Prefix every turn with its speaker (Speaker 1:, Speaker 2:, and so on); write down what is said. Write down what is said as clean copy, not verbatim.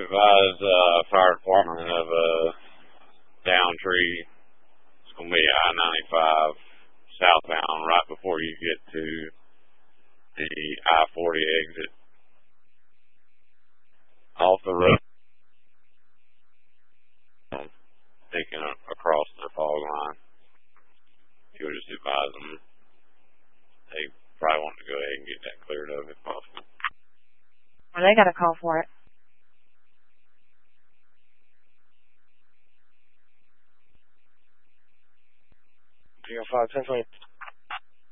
Speaker 1: advise fire department of Downtree. It's going to be I-95 southbound right before you get to the I-40 exit. Off the road, thinking across the fog line. You'll just advise them. They probably want to go ahead and get that cleared up if possible.
Speaker 2: Well, they got a call for it.
Speaker 3: 305, 1020.